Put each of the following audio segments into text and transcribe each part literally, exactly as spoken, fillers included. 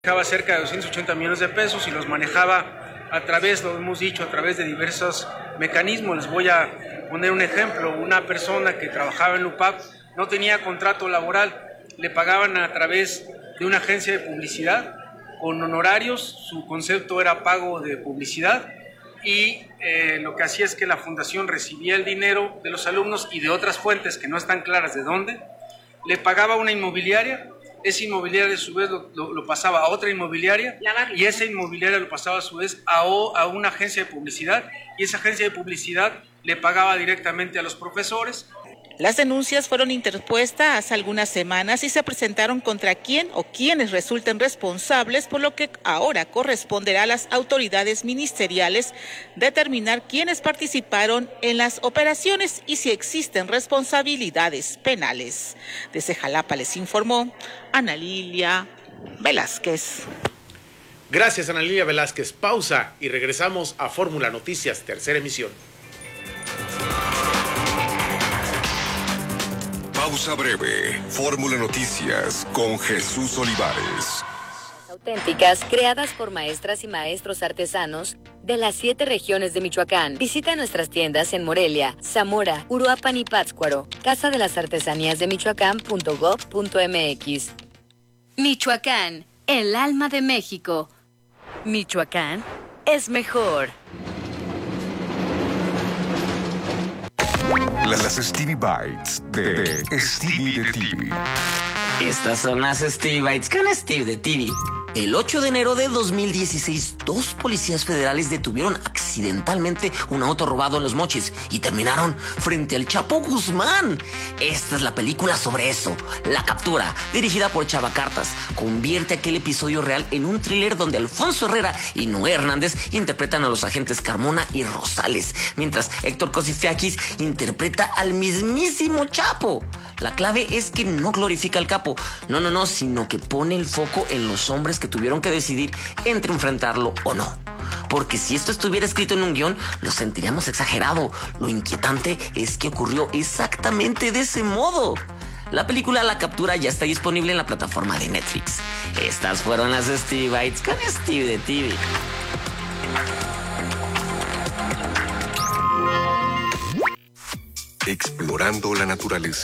manejaba cerca de doscientos ochenta millones de pesos y los manejaba a través, lo hemos dicho, a través de diversos mecanismos. Les voy a poner un ejemplo. Una persona que trabajaba en Lupap no tenía contrato laboral, le pagaban a través de una agencia de publicidad con honorarios, su concepto era pago de publicidad y eh, lo que hacía es que la fundación recibía el dinero de los alumnos y de otras fuentes que no están claras de dónde, le pagaba una inmobiliaria. Esa inmobiliaria a su vez lo, lo, lo pasaba a otra inmobiliaria y esa inmobiliaria lo pasaba a su vez a, o, a una agencia de publicidad y esa agencia de publicidad le pagaba directamente a los profesores. Las denuncias fueron interpuestas hace algunas semanas y se presentaron contra quien o quienes resulten responsables, por lo que ahora corresponderá a las autoridades ministeriales determinar quiénes participaron en las operaciones y si existen responsabilidades penales. Desde Jalapa les informó Ana Lilia Velázquez. Gracias, Ana Lilia Velázquez. Pausa y regresamos a Fórmula Noticias, tercera emisión. Pausa breve. Fórmula Noticias con Jesús Olivares. Auténticas, creadas por maestras y maestros artesanos de las siete regiones de Michoacán. Visita nuestras tiendas en Morelia, Zamora, Uruapan y Pátzcuaro. Casa de las Artesanías de Michoacán punto gob punto mx. Michoacán, el alma de México. Michoacán es mejor. Las Stevie Bites de Stevie de T V. Estas son las Stevie Bites con Steve de T V. El ocho de enero de dos mil dieciséis, dos policías federales detuvieron accidentalmente un auto robado en Los Mochis y terminaron frente al Chapo Guzmán. Esta es la película sobre eso. La captura, dirigida por Chava Cartas, convierte aquel episodio real en un thriller donde Alfonso Herrera y Noé Hernández interpretan a los agentes Carmona y Rosales, mientras Héctor Cosifiakis interpreta al mismísimo Chapo. La clave es que no glorifica al capo, no, no, no, sino que pone el foco en los hombres que tuvieron que decidir entre enfrentarlo o no. Porque si esto estuviera escrito en un guión, lo sentiríamos exagerado. Lo inquietante es que ocurrió exactamente de ese modo. La película La Captura ya está disponible en la plataforma de Netflix. Estas fueron las Stevie Bites con Steve de T V. Explorando la naturaleza.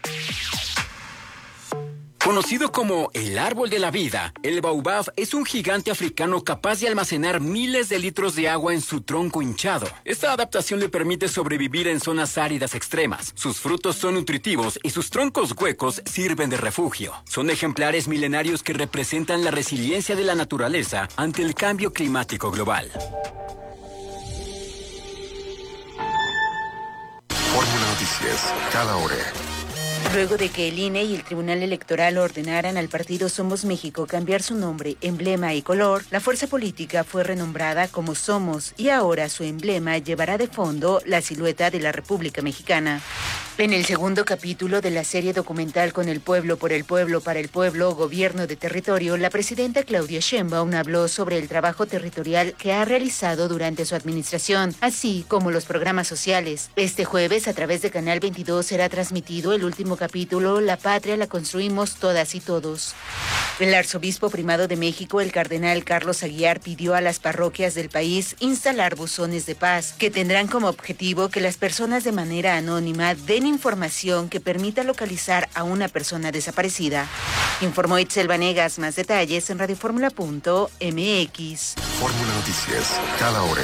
Conocido como el árbol de la vida, el baobab es un gigante africano capaz de almacenar miles de litros de agua en su tronco hinchado. Esta adaptación le permite sobrevivir en zonas áridas extremas. Sus frutos son nutritivos y sus troncos huecos sirven de refugio. Son ejemplares milenarios que representan la resiliencia de la naturaleza ante el cambio climático global. Fórmula Noticias, cada hora. Luego de que el I N E y el Tribunal Electoral ordenaran al partido Somos México cambiar su nombre, emblema y color, la fuerza política fue renombrada como Somos y ahora su emblema llevará de fondo la silueta de la República Mexicana. En el segundo capítulo de la serie documental Con el pueblo, por el pueblo, para el pueblo, Gobierno de Territorio, la presidenta Claudia Sheinbaum habló sobre el trabajo territorial que ha realizado durante su administración, así como los programas sociales. Este jueves, a través de Canal veintidós, será transmitido el último capítulo, La patria la construimos todas y todos. El arzobispo primado de México, el cardenal Carlos Aguiar, pidió a las parroquias del país instalar buzones de paz, que tendrán como objetivo que las personas de manera anónima den información que permita localizar a una persona desaparecida. Informó Itzel Vanegas. Más detalles en radioformula punto m x. Fórmula Noticias, cada hora.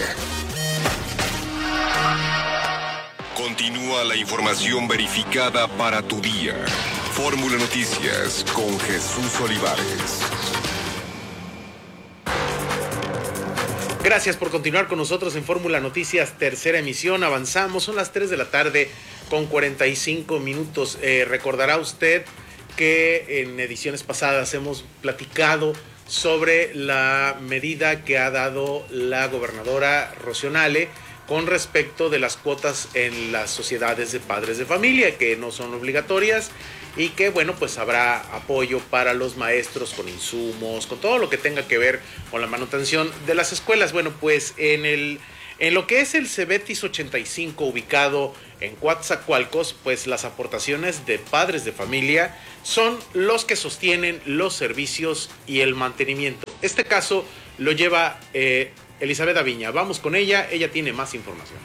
Continúa la información verificada para tu día. Fórmula Noticias con Jesús Olivares. Gracias por continuar con nosotros en Fórmula Noticias, tercera emisión. Avanzamos, son las tres de la tarde con cuarenta y cinco minutos. Eh, recordará usted que en ediciones pasadas hemos platicado sobre la medida que ha dado la gobernadora Rocío Nale con respecto de las cuotas en las sociedades de padres de familia, que no son obligatorias y que, bueno, pues habrá apoyo para los maestros con insumos, con todo lo que tenga que ver con la manutención de las escuelas. Bueno, pues en el En lo que es el Cebetis ochenta y cinco ubicado en Coatzacoalcos, pues las aportaciones de padres de familia son los que sostienen los servicios y el mantenimiento. Este caso lo lleva eh, Elizabeth Aviña. Vamos con ella, ella tiene más información.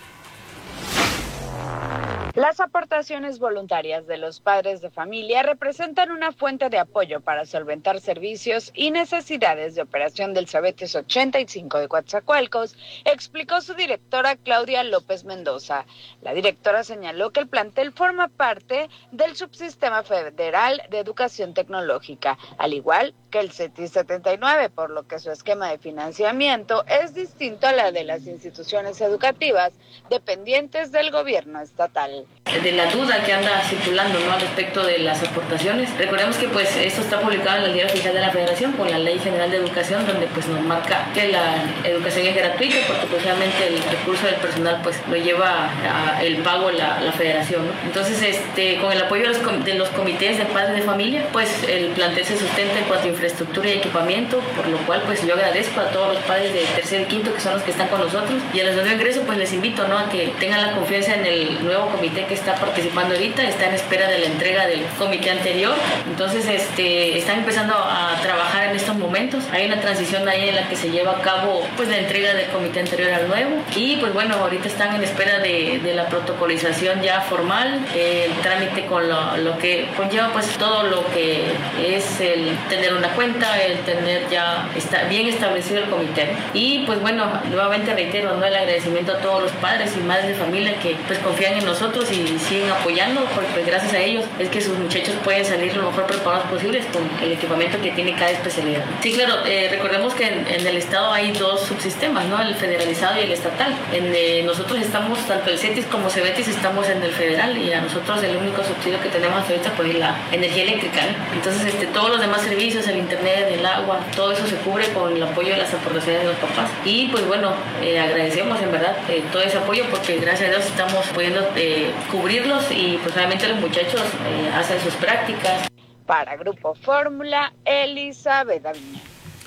Las aportaciones voluntarias de los padres de familia representan una fuente de apoyo para solventar servicios y necesidades de operación del Cebetis ochenta y cinco de Coatzacoalcos, explicó su directora Claudia López Mendoza. La directora señaló que el plantel forma parte del subsistema federal de educación tecnológica, al igual que el CETIS setenta y nueve, por lo que su esquema de financiamiento es distinto a la de las instituciones educativas dependientes del gobierno estatal. De la duda que anda circulando, ¿no?, al respecto de las aportaciones, recordemos que pues esto está publicado en el Diario Oficial de la Federación con la Ley General de Educación, donde pues nos marca que la educación es gratuita, porque pues realmente el recurso del personal pues lo lleva a el pago la, la Federación, ¿no? Entonces, este, con el apoyo de los, com de los comités de padres de familia, pues el plantel se sustenta en cuanto a infraestructura y equipamiento, por lo cual pues yo agradezco a todos los padres de tercer y quinto que son los que están con nosotros, y a los de nuevo ingreso pues les invito, ¿no?, a que tengan la confianza en el nuevo comité que está participando ahorita, está en espera de la entrega del comité anterior. Entonces este, están empezando a trabajar en estos momentos. Hay una transición ahí en la que se lleva a cabo pues la entrega del comité anterior al nuevo, y pues bueno, ahorita están en espera de, de la protocolización ya formal, eh, el trámite con lo, lo que conlleva pues todo lo que es el tener una cuenta, el tener ya está bien establecido el comité. Y pues bueno, nuevamente reitero, ¿no?, el agradecimiento a todos los padres y madres de familia que pues confían en nosotros y siguen apoyando, porque pues gracias a ellos es que sus muchachos pueden salir lo mejor preparados posibles con el equipamiento que tiene cada especialidad. Sí, claro, eh, recordemos que en, en el estado hay dos subsistemas, ¿no?, el federalizado y el estatal. En, eh, nosotros estamos, tanto el CETIS como Cebetis estamos en el federal, y a nosotros el único subsidio que tenemos hasta ahorita pues es la energía eléctrica, ¿no? Entonces este, todos los demás servicios, el internet, el agua, todo eso se cubre con el apoyo de las aportaciones de los papás. Y pues bueno, eh, agradecemos en verdad eh, todo ese apoyo, porque gracias a Dios estamos pudiendo eh, cubrirlos, y pues realmente los muchachos eh, hacen sus prácticas. Para Grupo Fórmula, Elizabeth Aviña.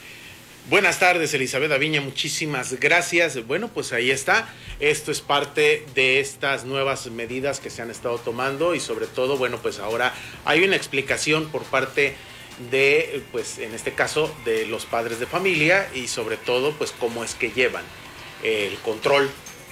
Buenas tardes, Elizabeth Aviña, muchísimas gracias. Bueno, pues ahí está. Esto es parte de estas nuevas medidas que se han estado tomando, y sobre todo, bueno, pues ahora hay una explicación por parte de, pues en este caso, de los padres de familia, y sobre todo, pues cómo es que llevan el control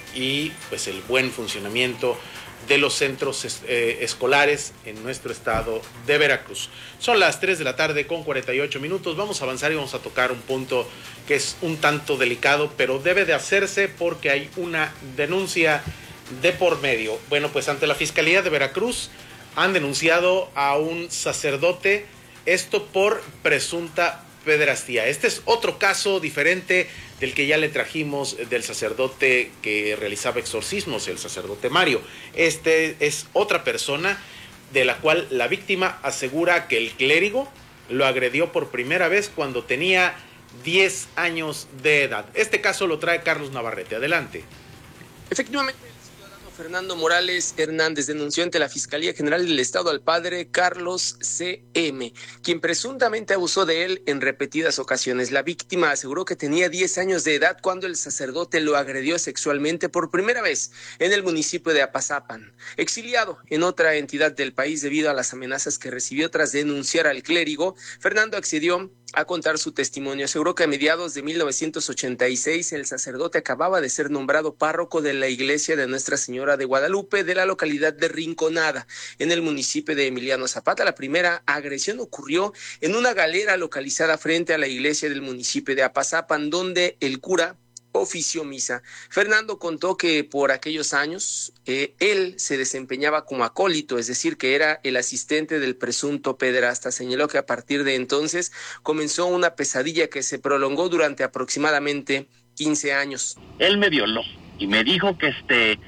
y pues el buen funcionamiento de los centros es, eh, escolares en nuestro estado de Veracruz. Son las tres de la tarde con cuarenta y ocho minutos. Vamos a avanzar y vamos a tocar un punto que es un tanto delicado, pero debe de hacerse porque hay una denuncia de por medio. Bueno, pues ante la Fiscalía de Veracruz han denunciado a un sacerdote, esto por presunta pederastía. Este es otro caso diferente del que ya le trajimos, del sacerdote que realizaba exorcismos, el sacerdote Mario. Este es otra persona de la cual la víctima asegura que el clérigo lo agredió por primera vez cuando tenía diez años de edad. Este caso lo trae Carlos Navarrete. Adelante. Efectivamente, Fernando Morales Hernández denunció ante la Fiscalía General del Estado al padre Carlos C M, quien presuntamente abusó de él en repetidas ocasiones. La víctima aseguró que tenía diez años de edad cuando el sacerdote lo agredió sexualmente por primera vez en el municipio de Apazapan. Exiliado en otra entidad del país debido a las amenazas que recibió tras denunciar al clérigo, Fernando accedió a contar su testimonio. Aseguró que a mediados de mil novecientos ochenta y seis el sacerdote acababa de ser nombrado párroco de la iglesia de Nuestra Señora de Guadalupe de la localidad de Rinconada, en el municipio de Emiliano Zapata. La primera agresión ocurrió en una galera localizada frente a la iglesia del municipio de Apazapan, donde el cura ofició misa. Fernando contó que por aquellos años eh, él se desempeñaba como acólito, es decir, que era el asistente del presunto pederasta. Señaló que a partir de entonces comenzó una pesadilla que se prolongó durante aproximadamente quince años. Él me violó y me dijo que este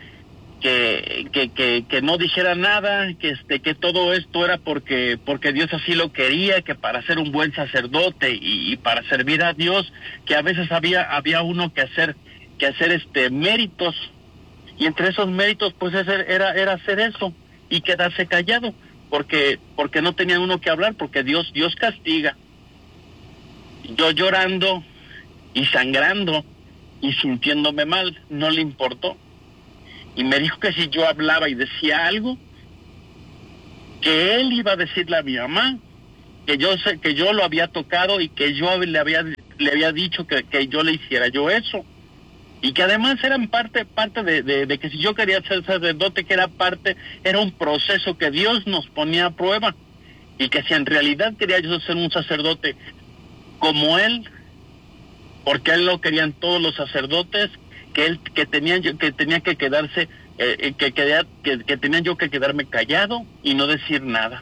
que que que, que no dijera nada, que este que todo esto era porque porque Dios así lo quería, que para ser un buen sacerdote y, y para servir a Dios, que a veces había había uno que hacer que hacer este méritos, y entre esos méritos pues era era hacer eso y quedarse callado, porque porque no tenía uno que hablar, porque Dios Dios castiga. Yo llorando y sangrando y sintiéndome mal, no le importó. Y me dijo que si yo hablaba y decía algo, que él iba a decirle a mi mamá que yo sé que yo lo había tocado y que yo le había le había dicho que, que yo le hiciera yo eso. Y que además eran parte parte de, de, de que si yo quería ser sacerdote, que era parte, era un proceso que Dios nos ponía a prueba. Y que si en realidad quería yo ser un sacerdote como él, porque él lo querían todos los sacerdotes, que él que tenía yo que tenía que quedarse eh, que, que, que que tenía yo que quedarme callado y no decir nada.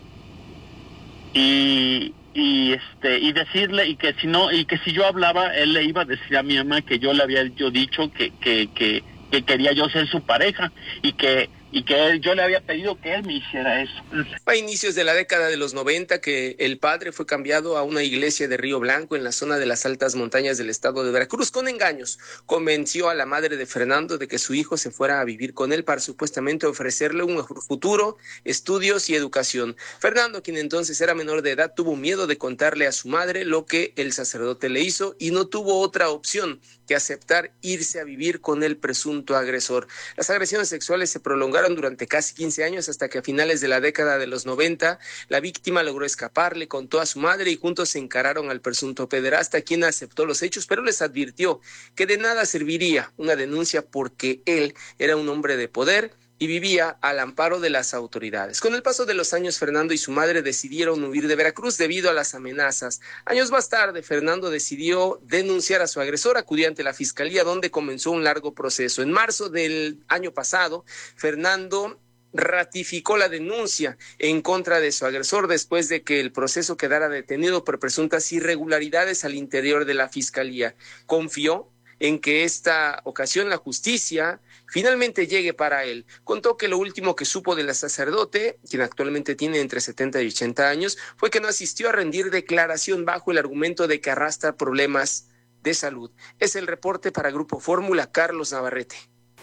Y y este y decirle y que si no y que si yo hablaba, él le iba a decir a mi mamá que yo le había yo dicho que que que, que quería yo ser su pareja y que y que él, yo le había pedido que él me hiciera eso. A inicios de la década de los noventa, que el padre fue cambiado a una iglesia de Río Blanco en la zona de las altas montañas del estado de Veracruz. Con engaños, convenció a la madre de Fernando de que su hijo se fuera a vivir con él para supuestamente ofrecerle un futuro, estudios y educación. Fernando, quien entonces era menor de edad, tuvo miedo de contarle a su madre lo que el sacerdote le hizo y no tuvo otra opción que aceptar irse a vivir con el presunto agresor. Las agresiones sexuales se prolongaron durante casi quince años hasta que a finales de la década de los noventa la víctima logró escapar, le contó a su madre y juntos se encararon al presunto pederasta, quien aceptó los hechos, pero les advirtió que de nada serviría una denuncia porque él era un hombre de poder y vivía al amparo de las autoridades. Con el paso de los años, Fernando y su madre decidieron huir de Veracruz debido a las amenazas. Años más tarde, Fernando decidió denunciar a su agresor, acudió ante la fiscalía, donde comenzó un largo proceso. En marzo del año pasado, Fernando ratificó la denuncia en contra de su agresor después de que el proceso quedara detenido por presuntas irregularidades al interior de la fiscalía. Confió en que esta ocasión la justicia finalmente llegue para él. Contó que lo último que supo del sacerdote, quien actualmente tiene entre setenta y ochenta años, fue que no asistió a rendir declaración bajo el argumento de que arrastra problemas de salud. Es el reporte para Grupo Fórmula, Carlos Navarrete.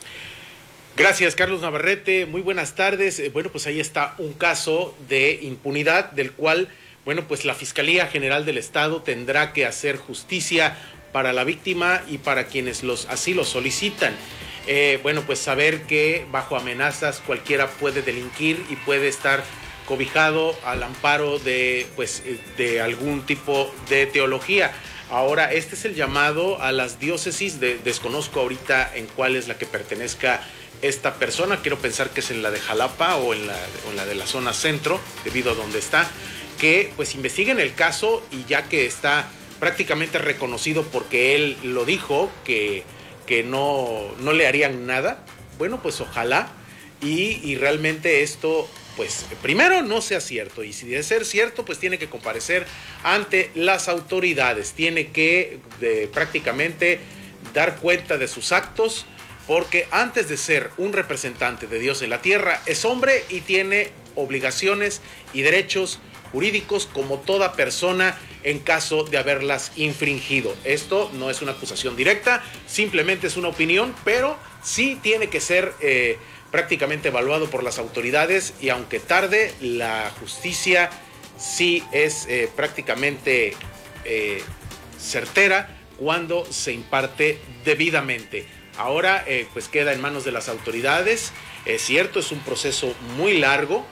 Gracias, Carlos Navarrete. Muy buenas tardes. Eh, bueno, pues ahí está un caso de impunidad del cual, bueno, pues la Fiscalía General del Estado tendrá que hacer justicia para la víctima y para quienes los así lo solicitan. Eh, bueno, pues saber que bajo amenazas cualquiera puede delinquir y puede estar cobijado al amparo de, pues, de algún tipo de teología. Ahora, este es el llamado a las diócesis, de, desconozco ahorita en cuál es la que pertenezca esta persona, quiero pensar que es en la de Jalapa o en la, o en la de la zona centro, debido a donde está, que pues investiguen el caso y ya que está prácticamente reconocido porque él lo dijo, que, que no, no le harían nada, bueno, pues ojalá y, y realmente esto, pues primero no sea cierto, y si de ser cierto, pues tiene que comparecer ante las autoridades, tiene que de, prácticamente dar cuenta de sus actos, porque antes de ser un representante de Dios en la tierra, es hombre y tiene obligaciones y derechos jurídicos como toda persona en caso de haberlas infringido. Esto no es una acusación directa, simplemente es una opinión, pero sí tiene que ser eh, prácticamente evaluado por las autoridades y aunque tarde, la justicia sí es eh, prácticamente eh, certera cuando se imparte debidamente. Ahora eh, pues queda en manos de las autoridades, es cierto, es un proceso muy largo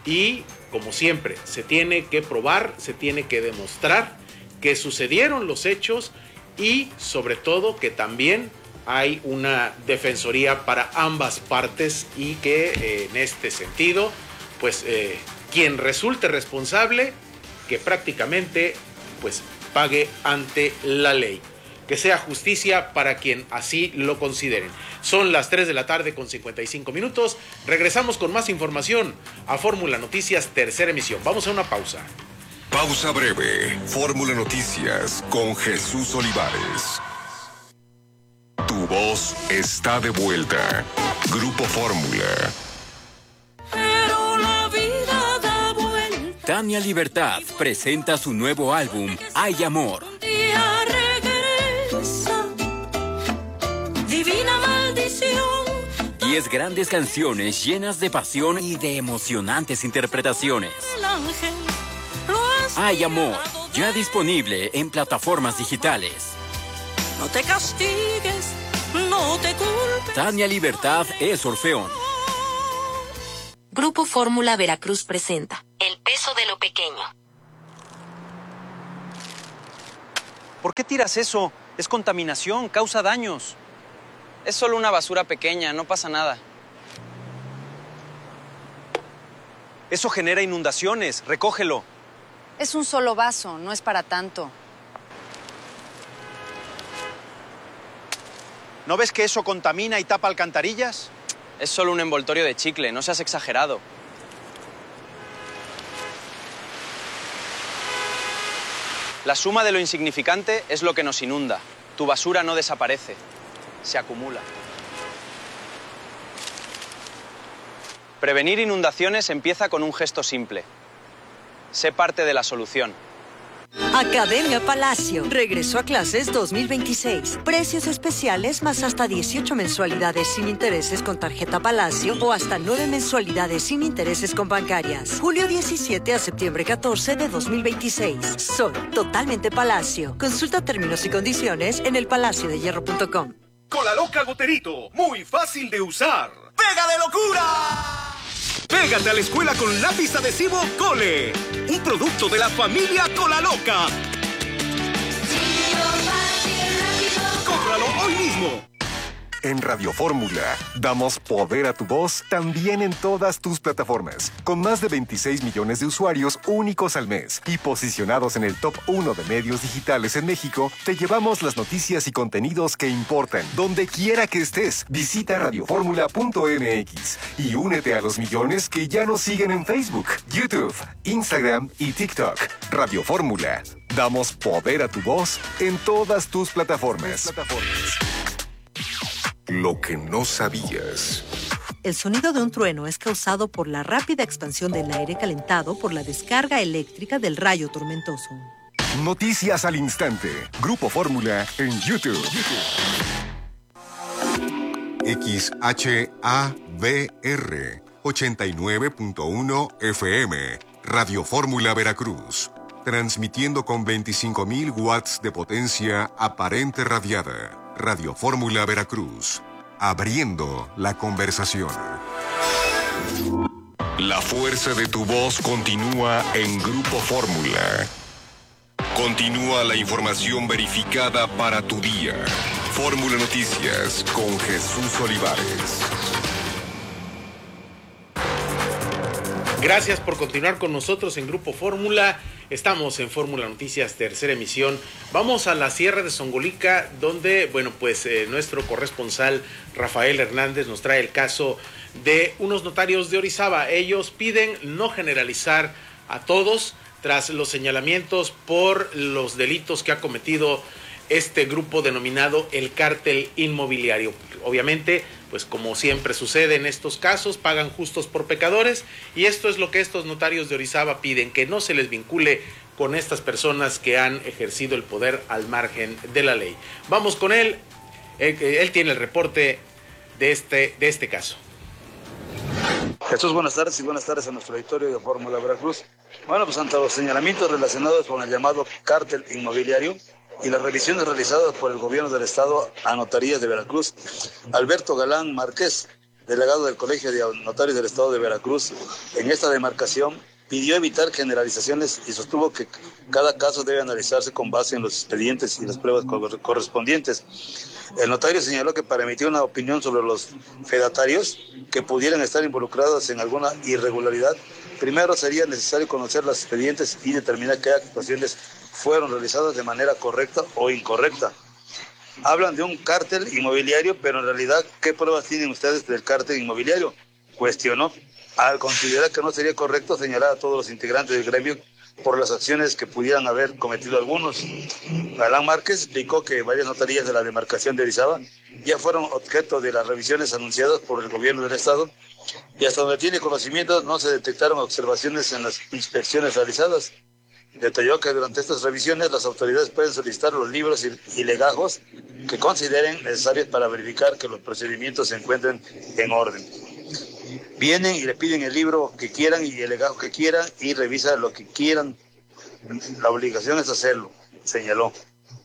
y como siempre se tiene que probar, se tiene que demostrar que sucedieron los hechos y sobre todo que también hay una defensoría para ambas partes y que eh, en este sentido pues eh, quien resulte responsable que prácticamente pues pague ante la ley. Que sea justicia para quien así lo consideren. Son las tres de la tarde con cincuenta y cinco minutos. Regresamos con más información a Fórmula Noticias, tercera emisión. Vamos a una pausa. Pausa breve. Fórmula Noticias con Jesús Olivares. Tu voz está de vuelta. Grupo Fórmula. Pero la vida da vuelta. Tania Libertad presenta su nuevo álbum, Hay Amor. Divina maldición. Diez grandes canciones llenas de pasión y de emocionantes interpretaciones. Hay Amor, ya disponible en plataformas digitales. No te castigues, no te culpes. Tania Libertad es Orfeón. Grupo Fórmula Veracruz presenta El peso de lo pequeño. ¿Por qué tiras eso? Es contaminación, causa daños. Es solo una basura pequeña, no pasa nada. Eso genera inundaciones, recógelo. Es un solo vaso, no es para tanto. ¿No ves que eso contamina y tapa alcantarillas? Es solo un envoltorio de chicle, no seas exagerado. La suma de lo insignificante es lo que nos inunda. Tu basura no desaparece, se acumula. Prevenir inundaciones empieza con un gesto simple. Sé parte de la solución. Academia Palacio. Regreso a clases dos mil veintiséis. Precios especiales más hasta dieciocho mensualidades sin intereses con tarjeta Palacio o hasta nueve mensualidades sin intereses con bancarias. Julio diecisiete a septiembre catorce de dos mil veintiséis. Soy totalmente Palacio. Consulta términos y condiciones en el palacio de hierro punto com. Cola Loca Goterito. Muy fácil de usar. ¡Pega de locura! Pégate a la escuela con lápiz adhesivo Cole, un producto de la familia Cola Loca. ¡Cómpralo hoy mismo! En Radio Fórmula, damos poder a tu voz también en todas tus plataformas, con más de veintiséis millones de usuarios únicos al mes y posicionados en el top uno de medios digitales en México. Te llevamos las noticias y contenidos que importan, donde quiera que estés. Visita radio fórmula punto m x y únete a los millones que ya nos siguen en Facebook, YouTube, Instagram y TikTok. Radio Fórmula, damos poder a tu voz en todas tus plataformas. Lo que no sabías. El sonido de un trueno es causado por la rápida expansión del aire calentado por la descarga eléctrica del rayo tormentoso. Noticias al instante. Grupo Fórmula en YouTube. X H A V R ochenta y nueve punto uno F M. Radio Fórmula Veracruz. Transmitiendo con veinticinco mil watts de potencia aparente radiada. Radio Fórmula Veracruz, abriendo la conversación. La fuerza de tu voz continúa en Grupo Fórmula. Continúa la información verificada para tu día. Fórmula Noticias con Jesús Olivares. Gracias por continuar con nosotros en Grupo Fórmula. Estamos en Fórmula Noticias, tercera emisión. Vamos a la Sierra de Songolica, donde, bueno, pues eh, nuestro corresponsal Rafael Hernández nos trae el caso de unos notarios de Orizaba. Ellos piden no generalizar a todos tras los señalamientos por los delitos que ha cometido este grupo denominado el Cártel Inmobiliario. Obviamente, pues como siempre sucede en estos casos, pagan justos por pecadores, y esto es lo que estos notarios de Orizaba piden, que no se les vincule con estas personas que han ejercido el poder al margen de la ley. Vamos con él, él, él tiene el reporte de este, de este caso. Jesús, buenas tardes y buenas tardes a nuestro auditorio de Fórmula Veracruz. Bueno, pues ante los señalamientos relacionados con el llamado Cártel Inmobiliario y las revisiones realizadas por el gobierno del estado a notarías de Veracruz, Alberto Galán Márquez, delegado del Colegio de Notarios del estado de Veracruz, en esta demarcación pidió evitar generalizaciones y sostuvo que cada caso debe analizarse con base en los expedientes y las pruebas correspondientes. El notario señaló que para emitir una opinión sobre los fedatarios que pudieran estar involucrados en alguna irregularidad, primero sería necesario conocer los expedientes y determinar qué actuaciones fueron realizadas de manera correcta o incorrecta. Hablan de un cártel inmobiliario, pero en realidad, ¿qué pruebas tienen ustedes del cártel inmobiliario?, cuestionó, al considerar que no sería correcto señalar a todos los integrantes del gremio por las acciones que pudieran haber cometido algunos. Galán Márquez explicó que varias notarías de la demarcación de Orizaba ya fueron objeto de las revisiones anunciadas por el gobierno del estado, y hasta donde tiene conocimiento no se detectaron observaciones en las inspecciones realizadas. Detalló que durante estas revisiones las autoridades pueden solicitar los libros y legajos que consideren necesarios para verificar que los procedimientos se encuentren en orden. Vienen y le piden el libro que quieran y el legajo que quieran y revisan lo que quieran. La obligación es hacerlo, señaló.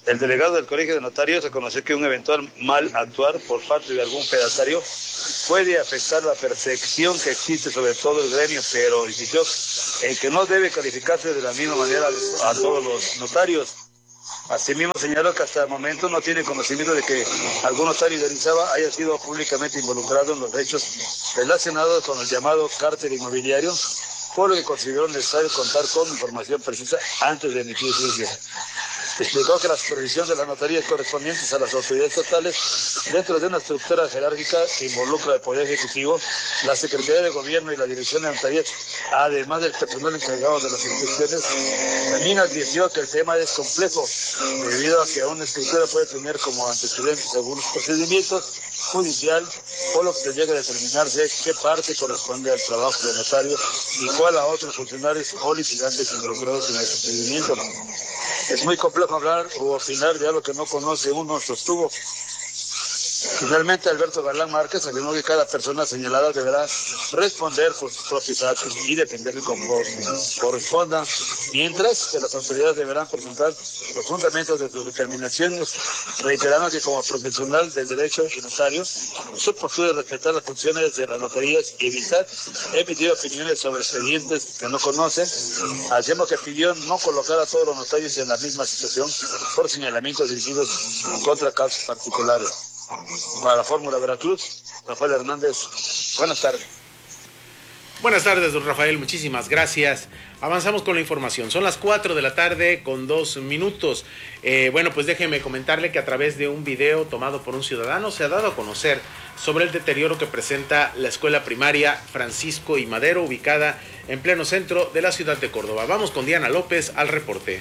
El delegado del Colegio de Notarios reconoció que un eventual mal actuar por parte de algún pedatario puede afectar la percepción que existe sobre todo el gremio, pero insistió en que no debe calificarse de la misma manera a todos los notarios. Asimismo señaló que hasta el momento no tiene conocimiento de que algún notario de Orizaba haya sido públicamente involucrado en los hechos relacionados con el llamado cártel inmobiliario, por lo que consideró necesario contar con información precisa antes de emitir juicio. Explicó que la supervisión de las notarías correspondientes a las autoridades estatales dentro de una estructura jerárquica que involucra el Poder Ejecutivo, la Secretaría de Gobierno y la Dirección de Notarías, además del personal encargado de las inspecciones. También advirtió que el tema es complejo, debido a que una estructura puede tener como antecedentes algunos procedimientos judicial, por lo que se llega a determinarse qué parte corresponde al trabajo del notario y cuál a otros funcionarios o litigantes involucrados en el procedimiento. Es muy complejo hablar o opinar de algo que no conoce uno, sostuvo. Finalmente, Alberto Galán Márquez afirmó que cada persona señalada deberá responder por sus propios actos y defender como corresponda, mientras que las autoridades deberán presentar los fundamentos de sus determinaciones, reiterando que como profesional del derecho y notario, su postura es respetar las funciones de las notarías y evitar emitir opiniones sobre expedientes que no conocen. Hacemos que pidió no colocar a todos los notarios en la misma situación por señalamientos dirigidos contra casos particulares. Para la Fórmula Veracruz, Rafael Hernández, buenas tardes. Buenas tardes, don Rafael, muchísimas gracias. Avanzamos con la información, son las cuatro de la tarde con dos minutos. Eh, bueno, pues déjeme comentarle que a través de un video tomado por un ciudadano se ha dado a conocer sobre el deterioro que presenta la escuela primaria Francisco y Madero, ubicada en pleno centro de la ciudad de Córdoba. Vamos con Diana López al reporte.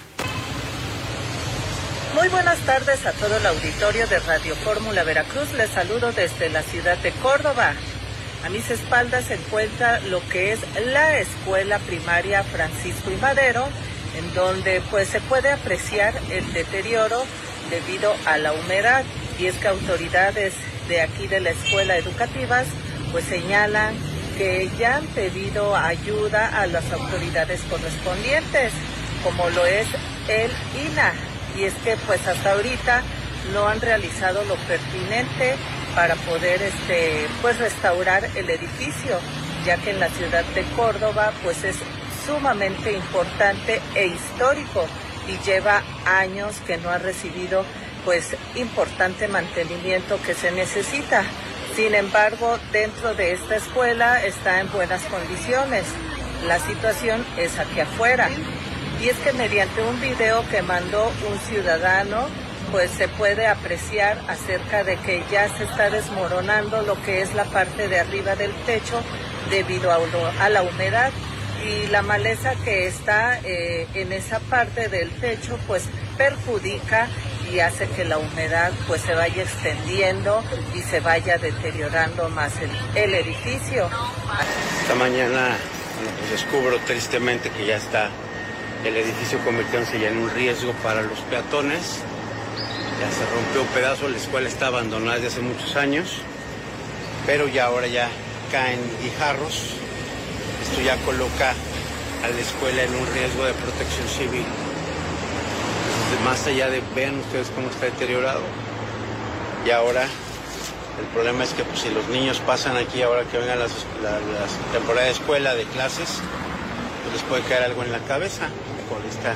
Muy buenas tardes a todo el auditorio de Radio Fórmula Veracruz. Les saludo desde la ciudad de Córdoba. A mis espaldas se encuentra lo que es la escuela primaria Francisco y Madero, en donde pues se puede apreciar el deterioro debido a la humedad. Y es que autoridades de aquí de la escuela educativas pues señalan que ya han pedido ayuda a las autoridades correspondientes, como lo es el I N A. Y es que pues hasta ahorita no han realizado lo pertinente para poder este pues restaurar el edificio, ya que en la ciudad de Córdoba pues es sumamente importante e histórico y lleva años que no ha recibido pues importante mantenimiento que se necesita. Sin embargo, dentro de esta escuela está en buenas condiciones. La situación es aquí afuera. Y es que mediante un video que mandó un ciudadano, pues se puede apreciar acerca de que ya se está desmoronando lo que es la parte de arriba del techo debido a, a la humedad, y la maleza que está eh, en esa parte del techo pues perjudica y hace que la humedad pues se vaya extendiendo y se vaya deteriorando más el, el edificio. Esta mañana pues, descubro tristemente que ya está el edificio convirtiéndose ya en un riesgo para los peatones. Ya se rompió un pedazo, la escuela está abandonada desde hace muchos años, pero ya ahora ya caen guijarros. Esto ya coloca a la escuela en un riesgo de protección civil. Entonces, más allá de, vean ustedes cómo está deteriorado. Y ahora el problema es que pues, si los niños pasan aquí ahora que vengan las, la, las temporada de escuela, de clases, pues les puede caer algo en la cabeza. Con esta,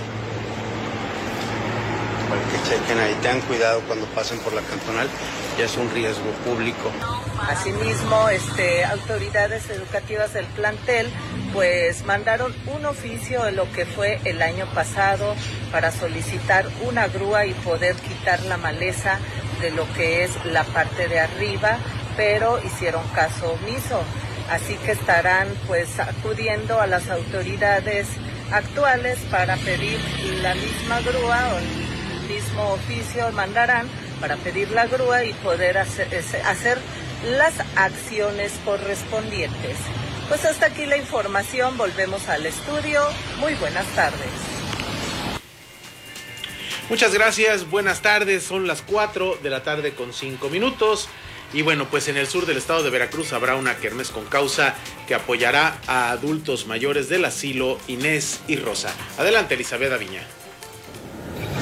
para que chequen ahí, tengan cuidado cuando pasen por la cantonal, ya es un riesgo público. Asimismo, este, autoridades educativas del plantel pues mandaron un oficio en lo que fue el año pasado para solicitar una grúa y poder quitar la maleza de lo que es la parte de arriba, pero hicieron caso omiso. Así que estarán pues acudiendo a las autoridades actuales para pedir la misma grúa, o el mismo oficio mandarán para pedir la grúa y poder hacer, hacer las acciones correspondientes. Pues hasta aquí la información, volvemos al estudio. Muy buenas tardes. Muchas gracias, buenas tardes, son las cuatro de la tarde con cinco minutos. Y bueno, pues en el sur del estado de Veracruz habrá una kermés con causa que apoyará a adultos mayores del asilo Inés y Rosa. Adelante, Elizabeth Aviña.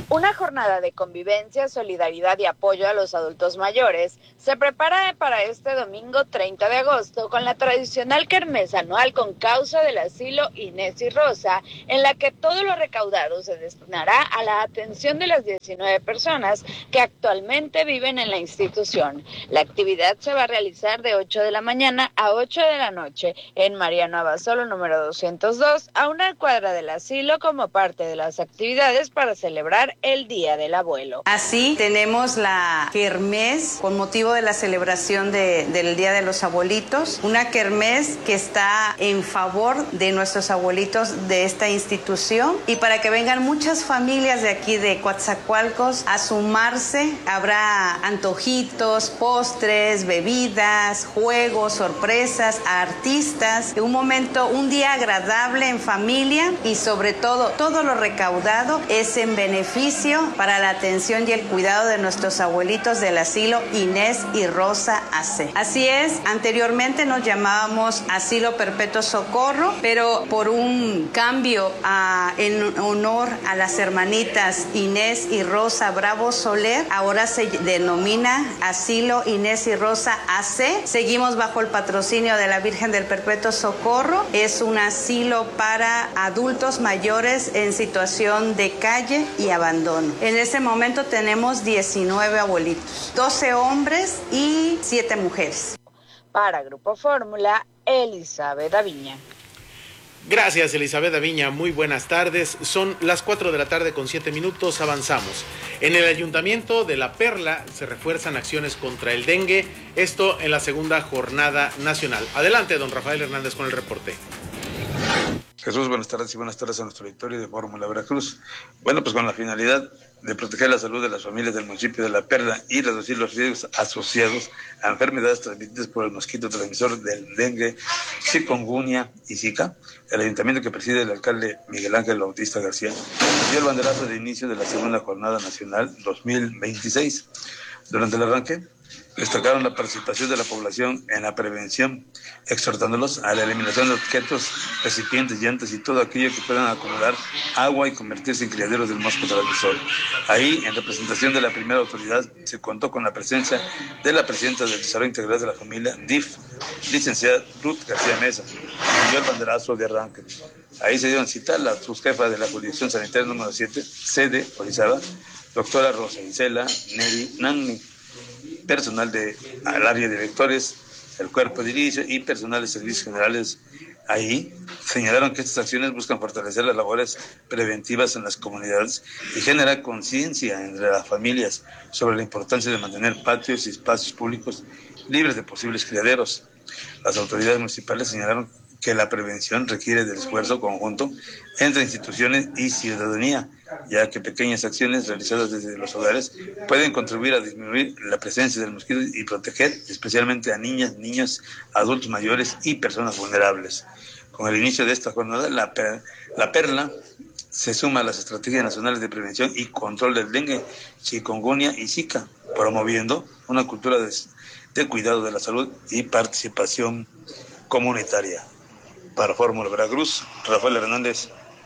Una jornada de convivencia, solidaridad y apoyo a los adultos mayores se prepara para este domingo treinta de agosto con la tradicional kermés anual con causa del asilo Inés y Rosa, en la que todo lo recaudado se destinará a la atención de las diecinueve personas que actualmente viven en la institución. La actividad se va a realizar de ocho de la mañana a ocho de la noche en Mariano Abasolo número doscientos dos, a una cuadra del asilo, como parte de las actividades para celebrar el Día del Abuelo. Así tenemos la kermés con motivo de la celebración de, del Día de los Abuelitos, una kermés que está en favor de nuestros abuelitos de esta institución, y para que vengan muchas familias de aquí de Coatzacoalcos a sumarse. Habrá antojitos, postres, bebidas, juegos, sorpresas, artistas, un momento, un día agradable en familia, y sobre todo todo lo recaudado es en beneficio para la atención y el cuidado de nuestros abuelitos del asilo Inés y Rosa A C. Así es, anteriormente nos llamábamos Asilo Perpetuo Socorro, pero por un cambio a, en honor a las hermanitas Inés y Rosa Bravo Soler, ahora se denomina Asilo Inés y Rosa A C. Seguimos bajo el patrocinio de la Virgen del Perpetuo Socorro. Es un asilo para adultos mayores en situación de calle y abandono. En ese momento tenemos diecinueve abuelitos, doce hombres y siete mujeres. Para Grupo Fórmula, Elizabeth Aviña. Gracias, Elizabeth Aviña. Muy buenas tardes. Son las cuatro de la tarde con siete minutos. Avanzamos. En el Ayuntamiento de La Perla se refuerzan acciones contra el dengue. Esto en la segunda jornada nacional. Adelante, don Rafael Hernández, con el reporte. Jesús, buenas tardes y buenas tardes a nuestro auditorio de Fórmula Veracruz. Bueno, pues con la finalidad de proteger la salud de las familias del municipio de La Perla y reducir los riesgos asociados a enfermedades transmitidas por el mosquito transmisor del dengue, chikungunya y zika, el ayuntamiento que preside el alcalde Miguel Ángel Bautista García dio el banderazo de inicio de la segunda jornada nacional dos mil veintiséis. Durante el arranque, destacaron la participación de la población en la prevención, exhortándolos a la eliminación de objetos, recipientes, llantas y todo aquello que puedan acumular agua y convertirse en criaderos del mosco transmisor. Ahí, en representación de la primera autoridad, se contó con la presencia de la presidenta del Desarrollo Integral de la Familia, D I F, licenciada Ruth García Mesa, y dio el banderazo de arranque. Ahí se dieron cita la subjefa de la Jurisdicción Sanitaria número siete, sede Orizaba, doctora Rosa Isela Neri Nanni, personal del área de directores, el cuerpo de inicio y personal de servicios generales. Ahí señalaron que estas acciones buscan fortalecer las labores preventivas en las comunidades y generar conciencia entre las familias sobre la importancia de mantener patios y espacios públicos libres de posibles criaderos. Las autoridades municipales señalaron que la prevención requiere del esfuerzo conjunto entre instituciones y ciudadanía, ya que pequeñas acciones realizadas desde los hogares pueden contribuir a disminuir la presencia del mosquito y proteger especialmente a niñas, niños, adultos mayores y personas vulnerables. Con el inicio de esta jornada, la, per, la Perla se suma a las estrategias nacionales de prevención y control del dengue, chikungunya y zika, promoviendo una cultura de, de cuidado de la salud y participación comunitaria. Para Fórmula Veracruz, Rafael Hernández.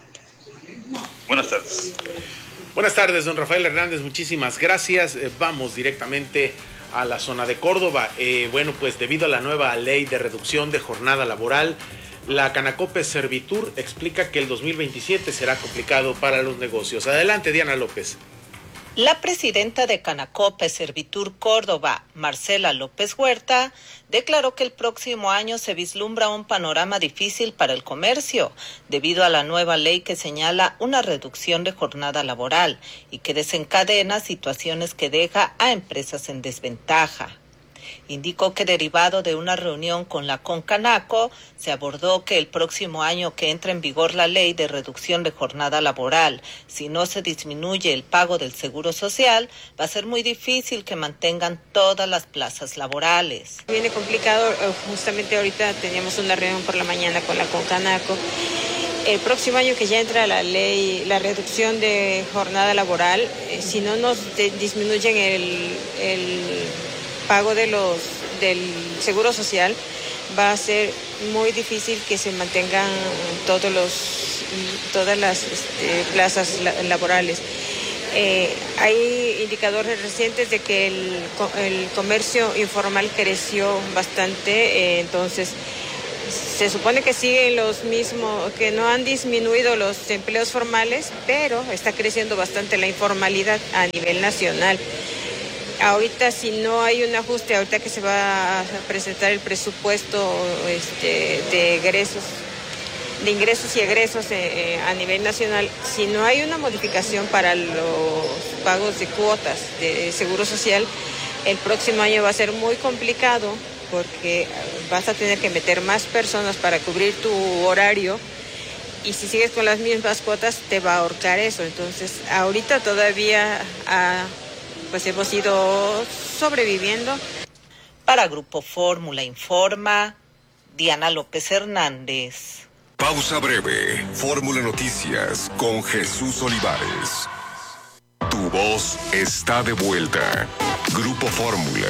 Buenas tardes. Buenas tardes, don Rafael Hernández, muchísimas gracias. Eh, vamos directamente a la zona de Córdoba. Eh, bueno, pues debido a la nueva ley de reducción de jornada laboral, la Canacope Servitur explica que el dos mil veintisiete será complicado para los negocios. Adelante, Diana López. La presidenta de Canacope Servitur Córdoba, Marcela López Huerta, declaró que el próximo año se vislumbra un panorama difícil para el comercio, debido a la nueva ley que señala una reducción de jornada laboral y que desencadena situaciones que deja a empresas en desventaja. Indicó que derivado de una reunión con la Concanaco, se abordó que el próximo año que entra en vigor la ley de reducción de jornada laboral, si no se disminuye el pago del seguro social, va a ser muy difícil que mantengan todas las plazas laborales. Viene complicado, justamente ahorita teníamos una reunión por la mañana con la Concanaco. El próximo año que ya entra la ley, la reducción de jornada laboral, eh, si no nos de, disminuyen el... el pago de los del seguro social, va a ser muy difícil que se mantengan todos los todas las este, plazas laborales. Eh, hay indicadores recientes de que el, el comercio informal creció bastante, eh, entonces se supone que siguen los mismos, que no han disminuido los empleos formales, pero está creciendo bastante la informalidad a nivel nacional. Ahorita, si no hay un ajuste, ahorita que se va a presentar el presupuesto este, de egresos, de ingresos y egresos eh, a nivel nacional, si no hay una modificación para los pagos de cuotas de seguro social, el próximo año va a ser muy complicado porque vas a tener que meter más personas para cubrir tu horario y si sigues con las mismas cuotas te va a ahorcar eso. Entonces, ahorita todavía ah, pues hemos ido sobreviviendo. Para Grupo Fórmula informa Diana López Hernández. Pausa breve. Fórmula Noticias con Jesús Olivares. Tu voz está de vuelta. Grupo Fórmula.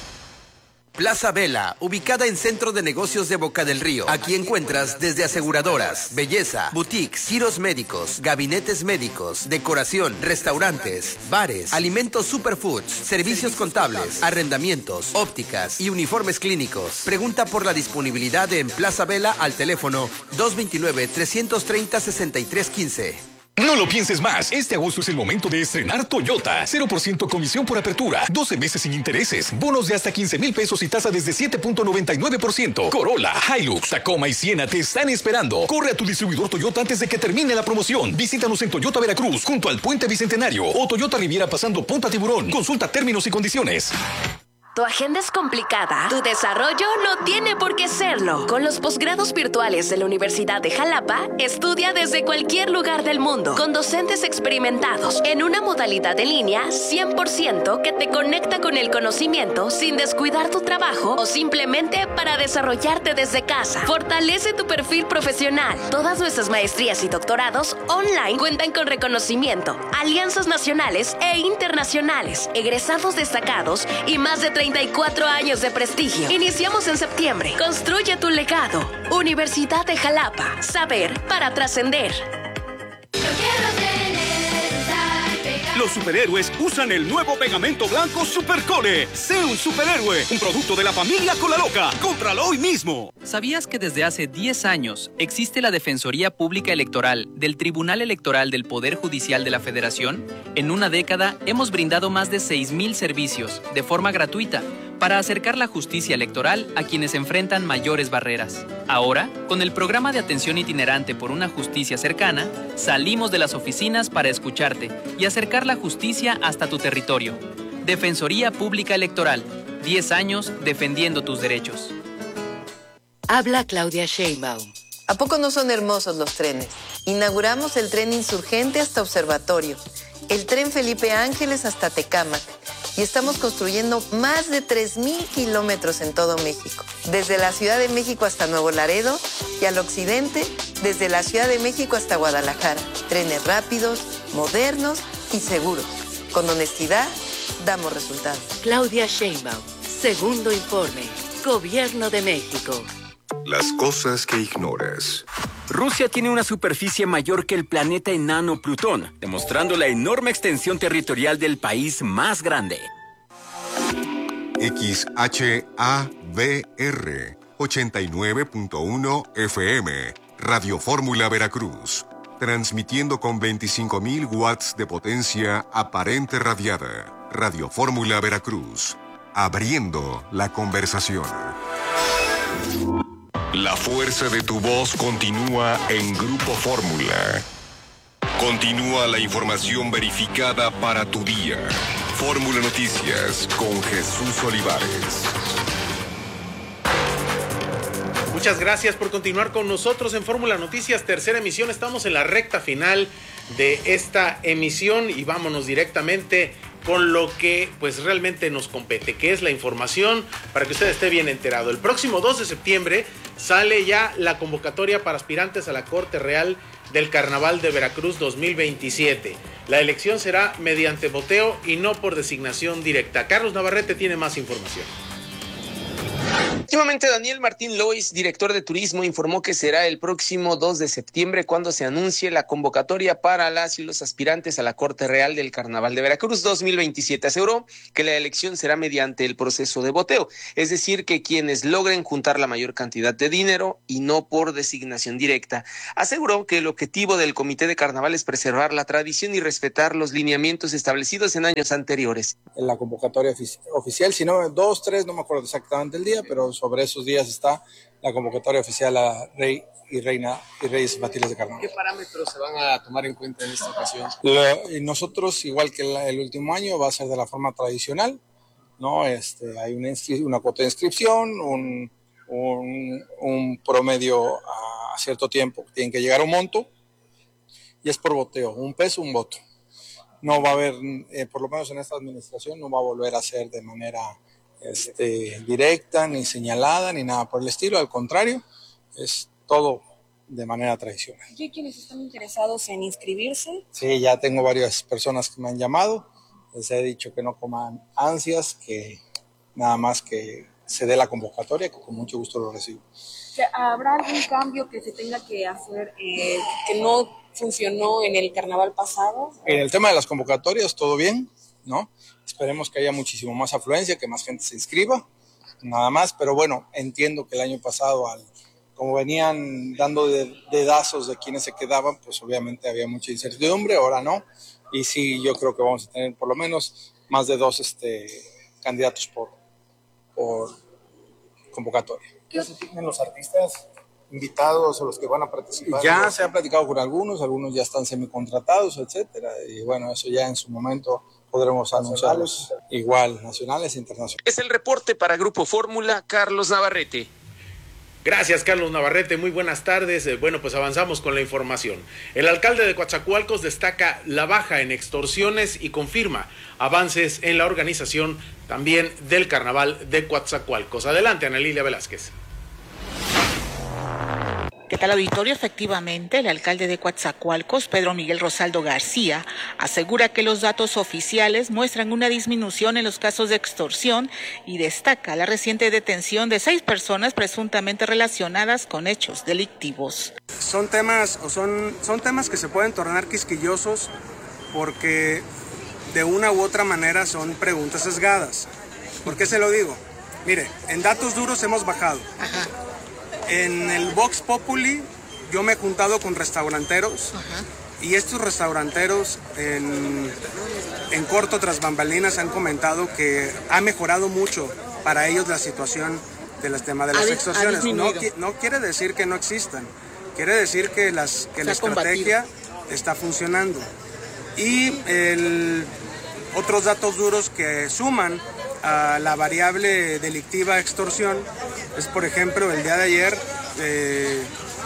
Plaza Vela, ubicada en Centro de Negocios de Boca del Río. Aquí encuentras desde aseguradoras, belleza, boutiques, giros médicos, gabinetes médicos, decoración, restaurantes, bares, alimentos superfoods, servicios contables, arrendamientos, ópticas y uniformes clínicos. Pregunta por la disponibilidad en Plaza Vela al teléfono dos dos nueve, tres tres cero, seis tres uno cinco. No lo pienses más. Este agosto es el momento de estrenar Toyota. cero por ciento comisión por apertura. doce meses sin intereses. Bonos de hasta quince mil pesos y tasa desde siete punto noventa y nueve por ciento. Corolla, Hilux, Tacoma y Siena te están esperando. Corre a tu distribuidor Toyota antes de que termine la promoción. Visítanos en Toyota Veracruz, junto al Puente Bicentenario. O Toyota Riviera pasando Punta Tiburón. Consulta términos y condiciones. ¿Tu agenda es complicada? Tu desarrollo no tiene por qué serlo. Con los posgrados virtuales de la Universidad de Jalapa, estudia desde cualquier lugar del mundo, con docentes experimentados, en una modalidad en línea cien por ciento que te conecta con el conocimiento sin descuidar tu trabajo o simplemente para desarrollarte desde casa. Fortalece tu perfil profesional. Todas nuestras maestrías y doctorados online cuentan con reconocimiento, alianzas nacionales e internacionales, egresados destacados y más de treinta y cuatro años de prestigio. Iniciamos en septiembre. Construye tu legado. Universidad de Jalapa. Saber para trascender. Los superhéroes usan el nuevo pegamento blanco Supercole. Sé un superhéroe, un producto de la familia Colaloca. Cómpralo hoy mismo. ¿Sabías que desde hace diez años existe la Defensoría Pública Electoral del Tribunal Electoral del Poder Judicial de la Federación? En una década hemos brindado más de seis mil servicios de forma gratuita para acercar la justicia electoral a quienes enfrentan mayores barreras. Ahora, con el programa de atención itinerante por una justicia cercana, salimos de las oficinas para escucharte y acercar la justicia hasta tu territorio. Defensoría Pública Electoral, diez años defendiendo tus derechos. Habla Claudia Sheinbaum. ¿A poco no son hermosos los trenes? Inauguramos el tren Insurgente hasta Observatorio, el tren Felipe Ángeles hasta Tecámac, y estamos construyendo más de tres mil kilómetros en todo México, desde la Ciudad de México hasta Nuevo Laredo y al occidente, desde la Ciudad de México hasta Guadalajara. Trenes rápidos, modernos y seguros. Con honestidad, damos resultados. Claudia Sheinbaum, segundo informe, Gobierno de México. Las cosas que ignoras. Rusia tiene una superficie mayor que el planeta enano Plutón, demostrando la enorme extensión territorial del país más grande. X H A V R ochenta y nueve punto uno F M, Radio Fórmula Veracruz, transmitiendo con veinticinco mil watts de potencia aparente radiada. Radio Fórmula Veracruz, abriendo la conversación. La fuerza de tu voz continúa en Grupo Fórmula. Continúa la información verificada para tu día. Fórmula Noticias con Jesús Olivares. Muchas gracias por continuar con nosotros en Fórmula Noticias, tercera emisión. Estamos en la recta final de esta emisión y vámonos directamente con lo que pues realmente nos compete, que es la información para que usted esté bien enterado. El próximo dos de septiembre sale ya la convocatoria para aspirantes a la Corte Real del Carnaval de Veracruz dos mil veintisiete. La elección será mediante voteo y no por designación directa. Carlos Navarrete tiene más información. Últimamente, Daniel Martín Lois, director de turismo, informó que será el próximo dos de septiembre cuando se anuncie la convocatoria para las y los aspirantes a la Corte Real del Carnaval de Veracruz dos mil veintisiete. Aseguró que la elección será mediante el proceso de voteo, es decir, que quienes logren juntar la mayor cantidad de dinero y no por designación directa. Aseguró que el objetivo del Comité de Carnaval es preservar la tradición y respetar los lineamientos establecidos en años anteriores. En la convocatoria ofici- oficial, si no, dos, tres, no me acuerdo exactamente el día, pero sobre esos días está la convocatoria oficial a Rey y Reina y Reyes Infantiles de Carnaval. ¿Qué parámetros se van a tomar en cuenta en esta ocasión? Lo, y nosotros, igual que el, el último año, va a ser de la forma tradicional, ¿no? Este, hay una, inscri- una cuota de inscripción, un, un, un promedio a cierto tiempo, tienen que llegar a un monto, y es por voteo, un peso, un voto. No va a haber, eh, por lo menos en esta administración, no va a volver a ser de manera este, directa, ni señalada, ni nada por el estilo. Al contrario, es todo de manera tradicional. ¿Y hay quienes están interesados en inscribirse? Sí, ya tengo varias personas que me han llamado. Les he dicho que no coman ansias, que nada más que se dé la convocatoria, que con mucho gusto lo recibo. ¿Habrá algún cambio que se tenga que hacer eh, que no funcionó en el carnaval pasado? En el tema de las convocatorias, todo bien, ¿no? Esperemos que haya muchísimo más afluencia, que más gente se inscriba, nada más. Pero bueno, entiendo que el año pasado, al, como venían dando de, dedazos de quienes se quedaban, pues obviamente había mucha incertidumbre, ahora no. Y sí, yo creo que vamos a tener por lo menos más de dos este, candidatos por, por convocatoria. ¿Qué se tienen los artistas invitados o los que van a participar? Ya se ha platicado con algunos, algunos ya están semicontratados, etcétera, y bueno, eso ya en su momento podremos anunciarlos, igual nacionales e internacionales. Es el reporte para Grupo Fórmula, Carlos Navarrete. Gracias, Carlos Navarrete. Muy buenas tardes. Eh, bueno, pues avanzamos con la información. El alcalde de Coatzacoalcos destaca la baja en extorsiones y confirma avances en la organización también del Carnaval de Coatzacoalcos. Adelante, Ana Lilia Velázquez. ¿Qué tal, auditorio? Efectivamente, el alcalde de Coatzacoalcos, Pedro Miguel Rosaldo García, asegura que los datos oficiales muestran una disminución en los casos de extorsión y destaca la reciente detención de seis personas presuntamente relacionadas con hechos delictivos. Son temas, o son, son temas que se pueden tornar quisquillosos porque de una u otra manera son preguntas sesgadas. ¿Por qué se lo digo? Mire, en datos duros hemos bajado. Ajá. En el Vox Populi yo me he juntado con restauranteros. Ajá. Y estos restauranteros en, en corto tras bambalinas han comentado que ha mejorado mucho para ellos la situación del tema de las ha extorsiones. No, no quiere decir que no existan, quiere decir que, las, que la estrategia combatido. Está funcionando. Y el, otros datos duros que suman a la variable delictiva extorsión es, por ejemplo, el día de ayer eh,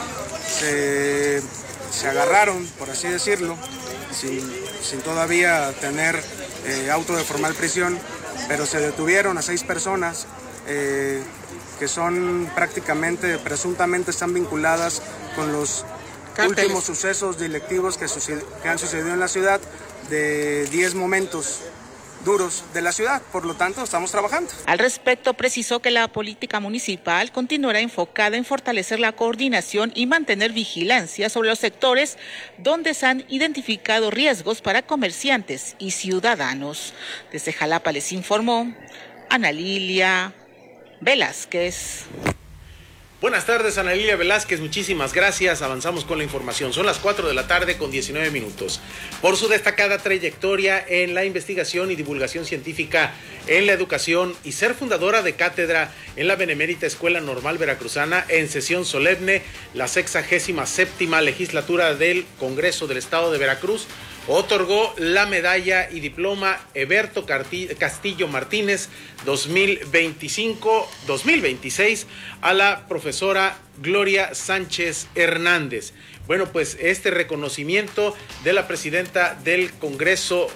se, se agarraron, por así decirlo, sin, sin todavía tener eh, auto de formal prisión, pero se detuvieron a seis personas eh, que son prácticamente, presuntamente están vinculadas con los Cárteles. Últimos sucesos delictivos que, que han sucedido en la ciudad, de diez momentos duros de la ciudad, por lo tanto estamos trabajando. Al respecto, precisó que la política municipal continuará enfocada en fortalecer la coordinación y mantener vigilancia sobre los sectores donde se han identificado riesgos para comerciantes y ciudadanos. Desde Jalapa les informó Ana Lilia Velázquez. Buenas tardes, Ana Lilia Velázquez, muchísimas gracias. Avanzamos con la información. Son las cuatro de la tarde con diecinueve minutos. Por su destacada trayectoria en la investigación y divulgación científica en la educación y ser fundadora de cátedra en la Benemérita Escuela Normal Veracruzana, en sesión solemne, la sexagésima séptima legislatura del Congreso del Estado de Veracruz otorgó la medalla y diploma Eberto Castillo Martínez dos mil veinticinco dos mil veintiséis a la profesora Gloria Sánchez Hernández. Bueno, pues este reconocimiento de la presidenta del Congreso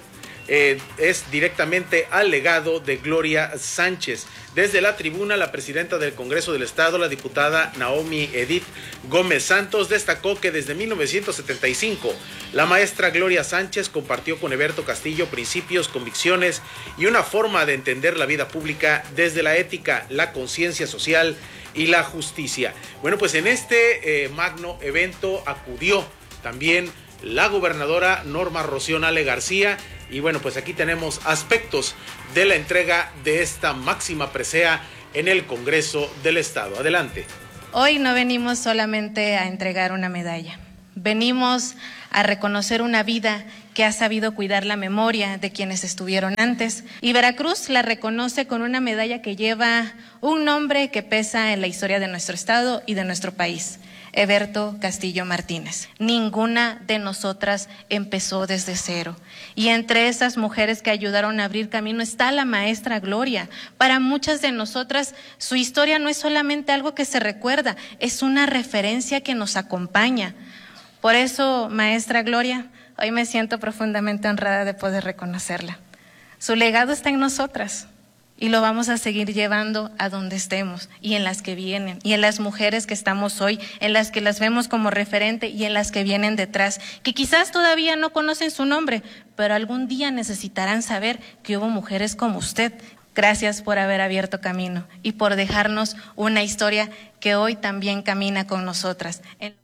eh, es directamente al legado de Gloria Sánchez. Desde la tribuna, la presidenta del Congreso del Estado, la diputada Naomi Edith Gómez Santos, destacó que desde mil novecientos setenta y cinco la maestra Gloria Sánchez compartió con Eberto Castillo principios, convicciones y una forma de entender la vida pública desde la ética, la conciencia social y la justicia. Bueno, pues en este eh, magno evento acudió también la gobernadora Norma Rocío Nale García. Y bueno, pues aquí tenemos aspectos de la entrega de esta máxima presea en el Congreso del Estado. Adelante. Hoy no venimos solamente a entregar una medalla, venimos a reconocer una vida que ha sabido cuidar la memoria de quienes estuvieron antes. Y Veracruz la reconoce con una medalla que lleva un nombre que pesa en la historia de nuestro estado y de nuestro país: Eberto Castillo Martínez. Ninguna de nosotras empezó desde cero. Y entre esas mujeres que ayudaron a abrir camino está la maestra Gloria. Para muchas de nosotras, su historia no es solamente algo que se recuerda, es una referencia que nos acompaña. Por eso, maestra Gloria, hoy me siento profundamente honrada de poder reconocerla. Su legado está en nosotras. Y lo vamos a seguir llevando a donde estemos y en las que vienen, y en las mujeres que estamos hoy, en las que las vemos como referente y en las que vienen detrás, que quizás todavía no conocen su nombre, pero algún día necesitarán saber que hubo mujeres como usted. Gracias por haber abierto camino y por dejarnos una historia que hoy también camina con nosotras.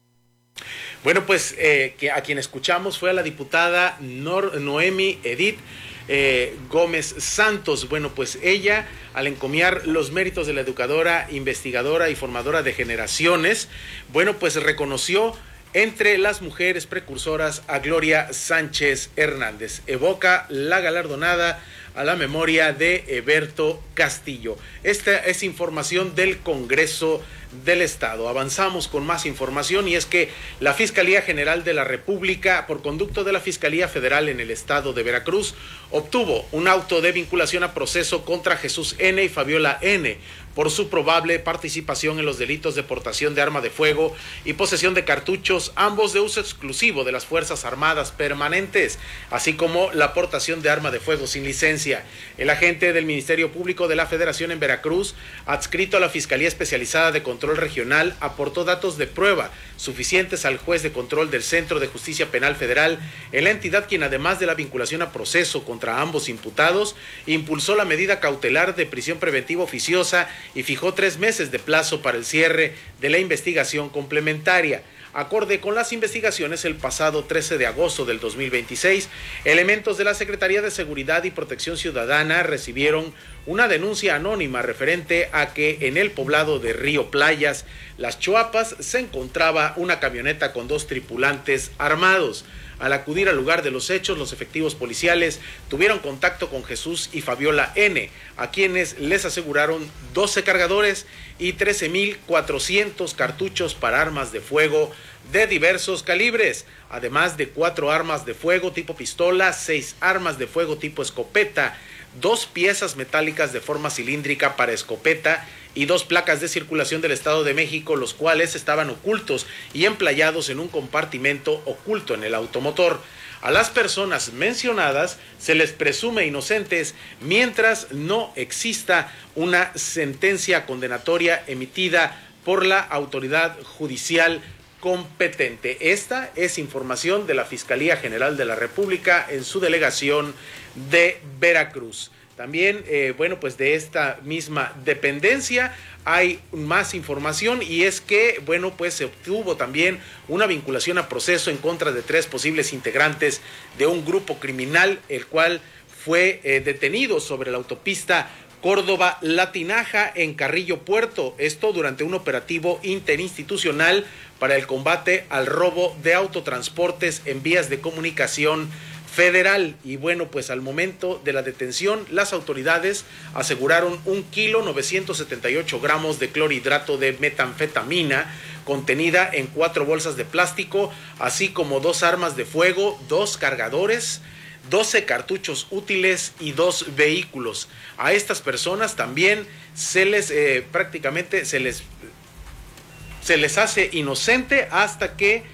Bueno, pues eh, que a quien escuchamos fue a la diputada Nor Noemi Edith Eh, Gómez Santos. Bueno, pues ella, al encomiar los méritos de la educadora, investigadora y formadora de generaciones, bueno, pues reconoció entre las mujeres precursoras a Gloria Sánchez Hernández. Evoca la galardonada a la memoria de Eberto Castillo. Esta es información del Congreso del Estado. Avanzamos con más información, y es que la Fiscalía General de la República, por conducto de la Fiscalía Federal en el Estado de Veracruz, obtuvo un auto de vinculación a proceso contra Jesús N. y Fabiola N. por su probable participación en los delitos de portación de arma de fuego y posesión de cartuchos, ambos de uso exclusivo de las Fuerzas Armadas permanentes, así como la aportación de arma de fuego sin licencia. El agente del Ministerio Público de la Federación en Veracruz, adscrito a la Fiscalía Especializada de Control Regional, aportó datos de prueba suficientes al juez de control del Centro de Justicia Penal Federal en la entidad, quien además de la vinculación a proceso contra ambos imputados, impulsó la medida cautelar de prisión preventiva oficiosa y fijó tres meses de plazo para el cierre de la investigación complementaria. Acorde con las investigaciones, el pasado trece de agosto del dos mil veintiséis, elementos de la Secretaría de Seguridad y Protección Ciudadana recibieron una denuncia anónima referente a que en el poblado de Río Playas, Las Chuapas, se encontraba una camioneta con dos tripulantes armados. Al acudir al lugar de los hechos, los efectivos policiales tuvieron contacto con Jesús y Fabiola N., a quienes les aseguraron doce cargadores y trece mil cuatrocientos cartuchos para armas de fuego de diversos calibres, además de cuatro armas de fuego tipo pistola, seis armas de fuego tipo escopeta, dos piezas metálicas de forma cilíndrica para escopeta y dos placas de circulación del Estado de México, los cuales estaban ocultos y emplayados en un compartimento oculto en el automotor. A las personas mencionadas se les presume inocentes mientras no exista una sentencia condenatoria emitida por la autoridad judicial competente. Esta es información de la Fiscalía General de la República en su delegación de Veracruz. También, eh, bueno, pues de esta misma dependencia hay más información, y es que, bueno, pues se obtuvo también una vinculación a proceso en contra de tres posibles integrantes de un grupo criminal, el cual fue eh, detenido sobre la autopista Córdoba-Latinaja en Carrillo Puerto, esto durante un operativo interinstitucional para el combate al robo de autotransportes en vías de comunicación federal. Y bueno, pues al momento de la detención, las autoridades aseguraron un kilo novecientos setenta y ocho gramos de clorhidrato de metanfetamina contenida en cuatro bolsas de plástico, así como dos armas de fuego, dos cargadores, doce cartuchos útiles y dos vehículos. A estas personas también se les eh, prácticamente se les se les hace inocente hasta que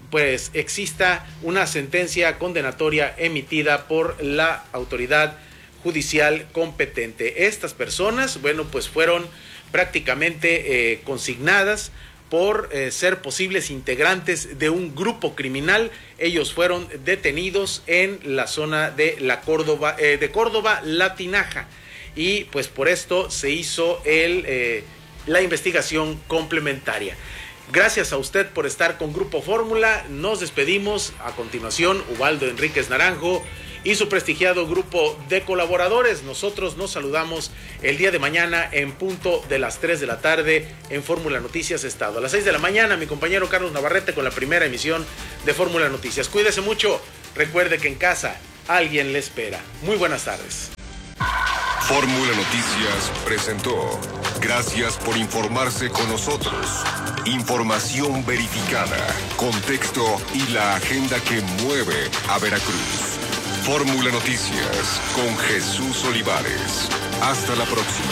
pues exista una sentencia condenatoria emitida por la autoridad judicial competente. Estas personas, bueno, pues fueron prácticamente eh, consignadas por eh, ser posibles integrantes de un grupo criminal. Ellos fueron detenidos en la zona de la Córdoba, eh, de Córdoba, La Tinaja, y pues por esto se hizo el, eh, la investigación complementaria. Gracias a usted por estar con Grupo Fórmula. Nos despedimos. A continuación, Ubaldo Enríquez Naranjo y su prestigiado grupo de colaboradores. Nosotros nos saludamos el día de mañana en punto de las tres de la tarde en Fórmula Noticias Estado. A las seis de la mañana, mi compañero Carlos Navarrete con la primera emisión de Fórmula Noticias. Cuídese mucho. Recuerde que en casa alguien le espera. Muy buenas tardes. Fórmula Noticias presentó. Gracias por informarse con nosotros. Información verificada, contexto y la agenda que mueve a Veracruz. Fórmula Noticias con Jesús Olivares. Hasta la próxima.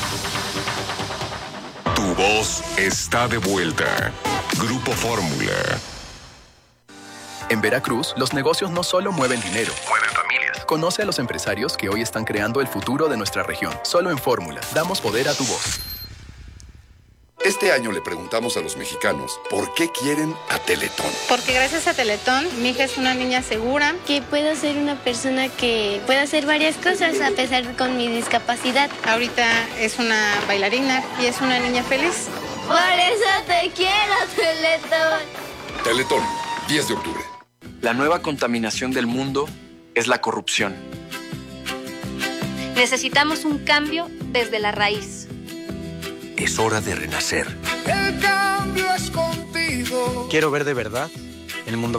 Tu voz está de vuelta. Grupo Fórmula. En Veracruz, los negocios no solo mueven dinero, mueven familias. Conoce a los empresarios que hoy están creando el futuro de nuestra región. Solo en Fórmula, damos poder a tu voz. Este año le preguntamos a los mexicanos por qué quieren a Teletón. Porque gracias a Teletón, mi hija es una niña segura. Que puedo ser una persona que pueda hacer varias cosas a pesar de con mi discapacidad. Ahorita es una bailarina y es una niña feliz. Por eso te quiero, Teletón. Teletón, diez de octubre. La nueva contaminación del mundo es la corrupción. Necesitamos un cambio desde la raíz. Es hora de renacer. El cambio es contigo. Quiero ver de verdad el mundo